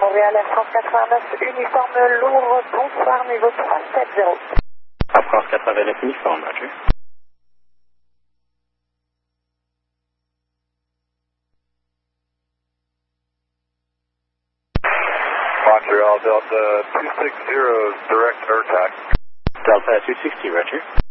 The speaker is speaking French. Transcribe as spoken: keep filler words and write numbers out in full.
Montréal Air France quatre-vingt-neuf, uniforme lourd, bonsoir, niveau trois sept zéro. Air France quatre-vingt-neuf, uniforme, Roger. Montreal Delta two sixty, direct air taxi. Delta two sixty, Roger.